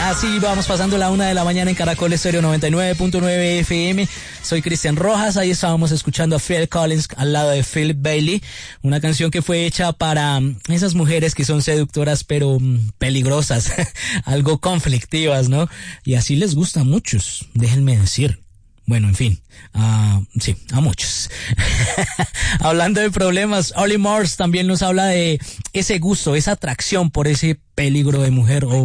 Así vamos pasando la 1 de la mañana en Caracol Estéreo 99.9 FM. Soy Cristian Rojas, ahí estábamos escuchando a Phil Collins al lado de Philip Bailey, una canción que fue hecha para esas mujeres que son seductoras pero peligrosas, algo conflictivas, ¿no? Y así les gusta a muchos, déjenme decir. Bueno, en fin, sí, a muchos. Hablando de problemas, Olly Murs también nos habla de ese gusto, esa atracción por ese peligro de mujer o